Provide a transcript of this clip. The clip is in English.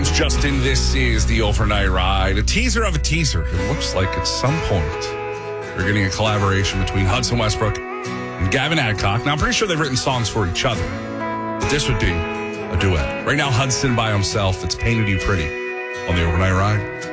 name's Justin. This is the Overnight Ride. A teaser of a teaser. It looks like at some point we're getting a collaboration between Hudson Westbrook and Gavin Adcock. Now, I'm pretty sure they've written songs for each other. But this would be a duet. Right now, Hudson by himself. It's Painted You Pretty on the Overnight Ride.